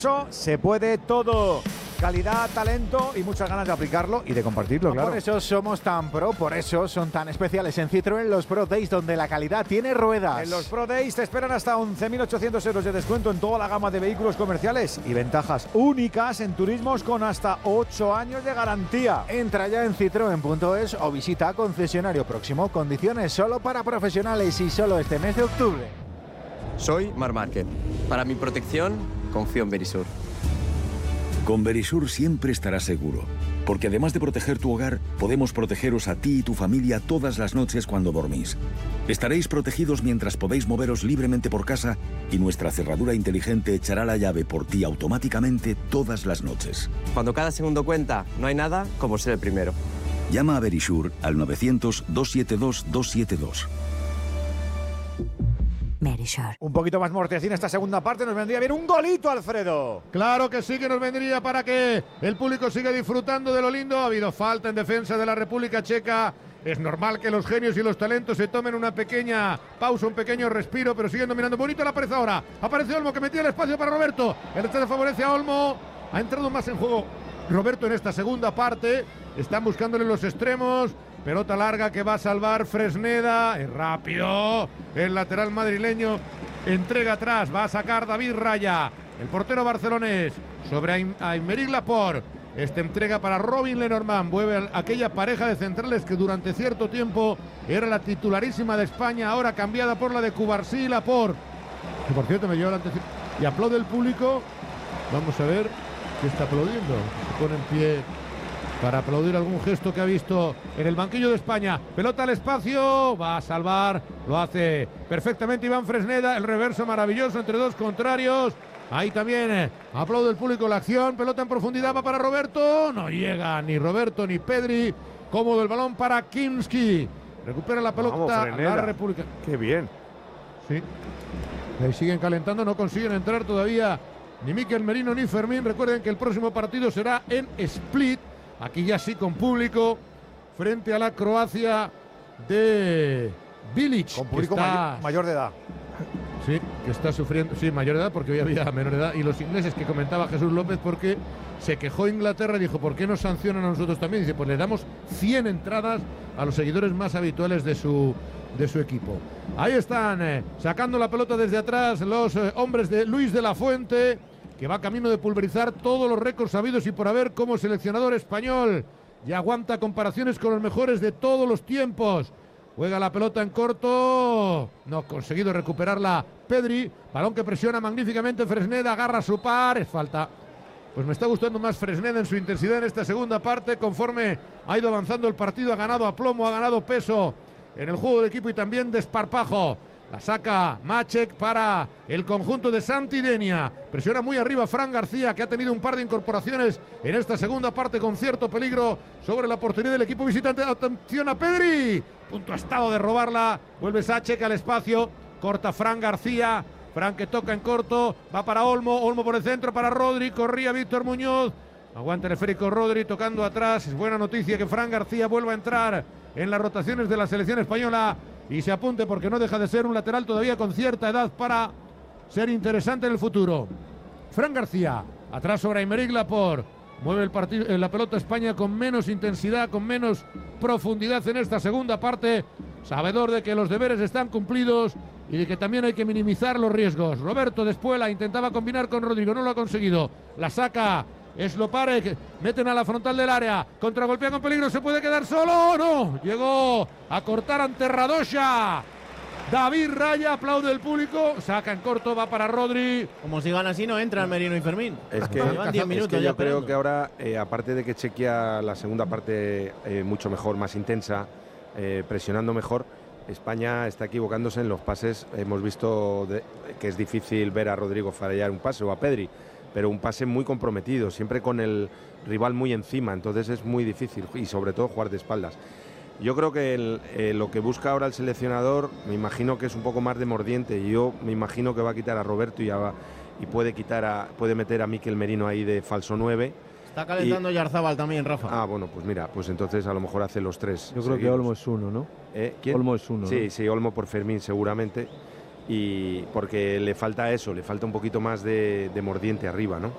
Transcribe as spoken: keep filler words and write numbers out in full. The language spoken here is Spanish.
Eso se puede todo. Calidad, talento y muchas ganas de aplicarlo y de compartirlo, claro. Por eso somos tan pro, por eso son tan especiales en Citroën los Pro Days, donde la calidad tiene ruedas. En los Pro Days te esperan hasta once mil ochocientos euros de descuento en toda la gama de vehículos comerciales y ventajas únicas en turismos con hasta ocho años de garantía. Entra ya en citroen punto es o visita concesionario próximo. Condiciones solo para profesionales y solo este mes de octubre. Soy Marc Márquez. Para mi protección, confío en Verisur. Con Verisur siempre estarás seguro, porque además de proteger tu hogar, podemos protegeros a ti y tu familia todas las noches cuando dormís. Estaréis protegidos mientras podéis moveros libremente por casa y nuestra cerradura inteligente echará la llave por ti automáticamente todas las noches. Cuando cada segundo cuenta, no hay nada como ser el primero. Llama a Verisur al novecientos, doscientos setenta y dos, doscientos setenta y dos. Verisur. Un poquito más mortecina esta segunda parte, nos vendría bien un golito, Alfredo. Claro que sí que nos vendría para que el público siga disfrutando de lo lindo. Ha habido falta en defensa de la República Checa. Es normal que los genios y los talentos se tomen una pequeña pausa, un pequeño respiro, pero siguen dominando. Bonito la aparece ahora. Aparece Olmo que metía el espacio para Roberto. El rechazo favorece a Olmo. Ha entrado más en juego Roberto en esta segunda parte. Están buscándole los extremos. Pelota larga que va a salvar Fresneda. Es rápido. El lateral madrileño entrega atrás. Va a sacar David Raya. El portero barcelonés sobre Aymeric Laporte. Esta entrega para Robin Lenormand. Vuelve a aquella pareja de centrales que durante cierto tiempo era la titularísima de España. Ahora cambiada por la de Cubarsí y Laporte. Que por cierto me lleva la atención. Y aplaude el público. Vamos a ver qué está aplaudiendo. Se pone en pie para aplaudir algún gesto que ha visto en el banquillo de España. Pelota al espacio, va a salvar, lo hace perfectamente Iván Fresneda, el reverso maravilloso entre dos contrarios. Ahí también eh, aplaude el público la acción, pelota en profundidad, va para Roberto, no llega ni Roberto ni Pedri. Cómodo el balón para Kimski, recupera la pelota. Vamos, la República. Qué bien. Sí, ahí siguen calentando, no consiguen entrar todavía ni Mikel Merino ni Fermín. Recuerden que el próximo partido será en Split. Aquí ya sí con público, frente a la Croacia de Bilic. Con público está, mayor, mayor de edad. Sí, que está sufriendo, sí, mayor de edad, porque hoy había menor de edad. Y los ingleses que comentaba Jesús López, porque se quejó Inglaterra y dijo, ¿por qué nos sancionan a nosotros también? Dice, pues le damos cien entradas a los seguidores más habituales de su, de su equipo. Ahí están, eh, sacando la pelota desde atrás los eh, hombres de Luis de la Fuente, que va camino de pulverizar todos los récords sabidos y por haber como seleccionador español. Ya aguanta comparaciones con los mejores de todos los tiempos. Juega la pelota en corto. No ha conseguido recuperarla Pedri. Balón que presiona magníficamente Fresneda. Agarra su par. Es falta. Pues me está gustando más Fresneda en su intensidad en esta segunda parte. Conforme ha ido avanzando el partido, ha ganado a plomo, ha ganado peso en el juego de equipo y también desparpajo. La saca Maček para el conjunto de Santidenia. Presiona muy arriba Fran García, que ha tenido un par de incorporaciones en esta segunda parte con cierto peligro sobre la portería del equipo visitante. Atención a Pedri. Punto ha estado de robarla. Vuelve Maček al espacio. Corta Fran García. Fran que toca en corto. Va para Olmo. Olmo por el centro para Rodri. Corría Víctor Muñoz. Aguanta el esférico Rodri tocando atrás. Es buena noticia que Fran García vuelva a entrar en las rotaciones de la selección española y se apunte, porque no deja de ser un lateral todavía con cierta edad para ser interesante en el futuro. Fran García, atrás sobre Aymeric Laporte, mueve el partido, la pelota España con menos intensidad, con menos profundidad en esta segunda parte, sabedor de que los deberes están cumplidos y de que también hay que minimizar los riesgos. Roberto Despuela intentaba combinar con Rodrigo, no lo ha conseguido, la saca Sloparek, meten a la frontal del área, contragolpea con peligro, se puede quedar solo, no, llegó a cortar ante Radosha. David Raya, aplaude el público, saca en corto, va para Rodri. Como sigan así no entran Merino y Fermín. Es que, Llevan diez minutos es que ya yo creo esperando. que ahora, eh, aparte de que Chequia la segunda parte eh, mucho mejor, más intensa, eh, presionando mejor, España está equivocándose en los pases. Hemos visto de, que es difícil ver a Rodrigo fallar un pase o a Pedri, pero un pase muy comprometido, siempre con el rival muy encima, entonces es muy difícil y sobre todo jugar de espaldas. Yo creo que el, eh, lo que busca ahora el seleccionador, me imagino que es un poco más de mordiente, y yo me imagino que va a quitar a Roberto y, a, y puede, quitar a, puede meter a Mikel Merino ahí de falso nueve. Está calentando y... Yarzábal también, Rafa. Ah, bueno, pues mira, pues entonces a lo mejor hace los tres. Yo creo seguidos. Que Olmo es uno, ¿no? ¿Eh? ¿Quién? Olmo es uno. Sí, ¿no? sí, Olmo por Fermín seguramente. Y porque le falta eso, le falta un poquito más de, de mordiente arriba, ¿no?